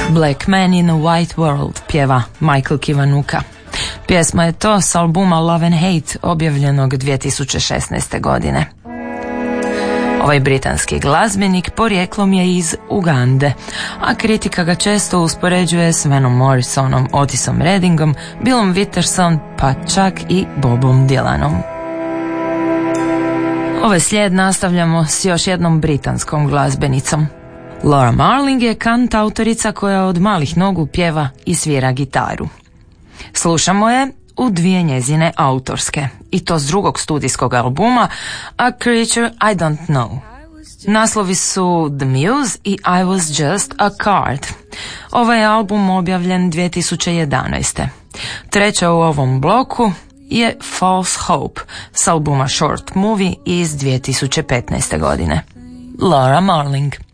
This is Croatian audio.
Black Man in a White World pjeva Michael Kiwanuka. Pjesma je to s albuma Love and Hate objavljenog 2016. godine. Ovaj britanski glazbenik porijeklom je iz Ugande, a kritika ga često uspoređuje s Vanom Morrisonom, Otisom Reddingom, Billom Wittersom, pa čak i Bobom Dylanom. Ovaj slijed nastavljamo s još jednom britanskom glazbenicom. Laura Marling je kantautorica koja od malih nogu pjeva i svira gitaru. Slušamo je u dvije njezine autorske, i to s drugog studijskog albuma A Creature I Don't Know. Naslovi su The Muse i I Was Just a Card. Ovaj album objavljen 2011. Treća u ovom bloku je False Hope s albuma Short Movie iz 2015. godine. Laura Marling.